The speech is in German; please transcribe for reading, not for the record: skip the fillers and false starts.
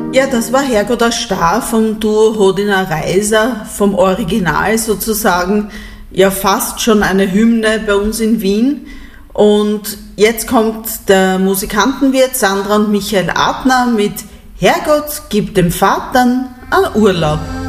Ja, das war Herrgott aus Star vom Duo Hodina Reiser, vom Original sozusagen, ja fast schon eine Hymne bei uns in Wien. Und jetzt kommt der Musikantenwirt Sandra und Michael Adner mit Herrgott gibt dem Vatern einen Urlaub.